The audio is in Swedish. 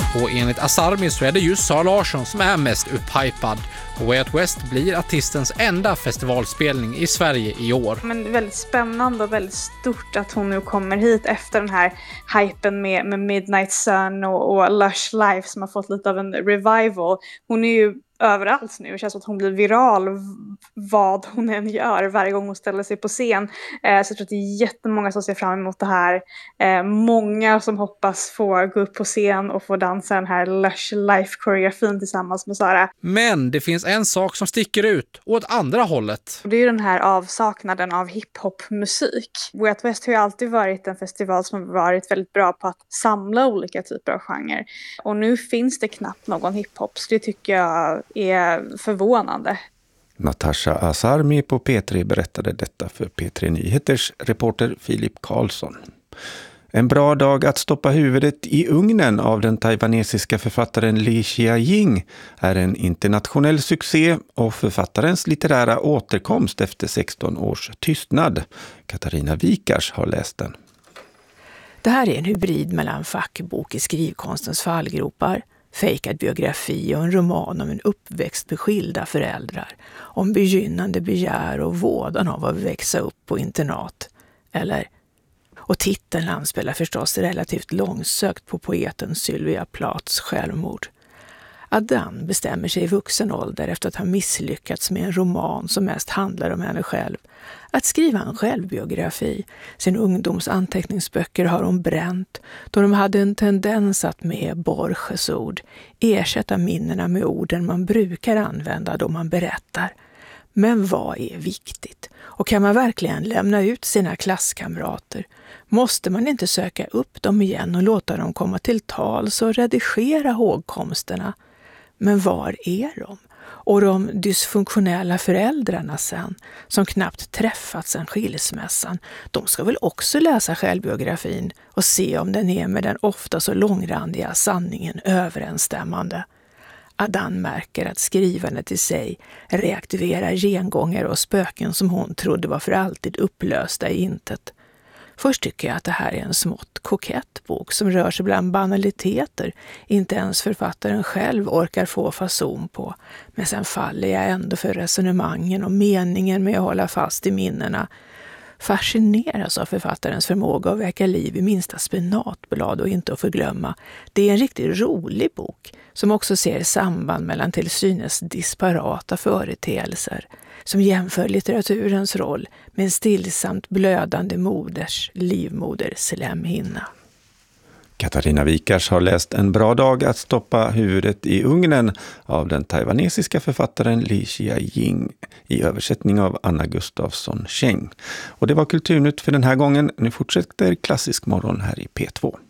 Och enligt Asarmi så är det just Sara Larsson som är mest upphypad. Och Way Out West blir artistens enda festivalspelning i Sverige i år. Men det är väldigt spännande och väldigt stort att hon nu kommer hit efter den här hypen med Midnight Sun och Lush Life som har fått lite av en revival. Hon är ju överallt nu. Det känns som att hon blir viral vad hon än gör varje gång hon ställer sig på scen. Så jag tror att det är jättemånga som ser fram emot det här. Många som hoppas få gå upp på scen och få dansa den här Lush Life-koreografin tillsammans med Sara. Men det finns en sak som sticker ut åt andra hållet. Det är ju den här avsaknaden av hiphop-musik. Way Out West har ju alltid varit en festival som har varit väldigt bra på att samla olika typer av genrer. Och nu finns det knappt någon hiphop, så det tycker jag är förvånande. Natasha Asarmi på P3 berättade detta för P3 Nyheters reporter Filip Karlsson. En bra dag att stoppa huvudet i ugnen av den taiwanesiska författaren Li Xiaoying är en internationell succé och författarens litterära återkomst efter 16 års tystnad. Katarina Wikars har läst den. Det här är en hybrid mellan fackbok i skrivkonstens fallgropar, fejkad biografi och en roman om en uppväxt med skilda föräldrar, om begynnande begär och vådan av att växa upp på internat. Och titeln anspelar förstås relativt långsökt på poeten Sylvia Plaths självmord. Adan bestämmer sig i vuxen ålder efter att ha misslyckats med en roman som mest handlar om henne själv att skriva en självbiografi. Sin ungdoms anteckningsböcker har hon bränt då de hade en tendens att med Borges ord ersätta minnena med orden man brukar använda då man berättar. Men vad är viktigt? Och kan man verkligen lämna ut sina klasskamrater? Måste man inte söka upp dem igen och låta dem komma till tals och redigera hågkomsterna? Men var är de? Och de dysfunktionella föräldrarna sen, som knappt träffats sedan skilsmässan, de ska väl också läsa självbiografin och se om den är med den ofta så långrandiga sanningen överensstämmande. Adan märker att skrivandet i sig reaktiverar gengångare och spöken som hon trodde var för alltid upplösta i intet. Först tycker jag att det här är en smått kokett bok som rör sig bland banaliteter inte ens författaren själv orkar få fason på. Men sen faller jag ändå för resonemangen och meningen med att hålla fast i minnena. Fascineras av författarens förmåga att väcka liv i minsta spenatblad och inte att förglömma. Det är en riktigt rolig bok som också ser samband mellan till synes disparata företeelser, som jämför litteraturens roll med en stillsamt blödande moders livmoderslemhinna. Katarina Wikars har läst En bra dag att stoppa huvudet i ugnen av den taiwanesiska författaren Li Xiaoying i översättning av Anna Gustafsson Cheng. Och det var Kulturnytt för den här gången. Nu fortsätter Klassisk morgon här i P2.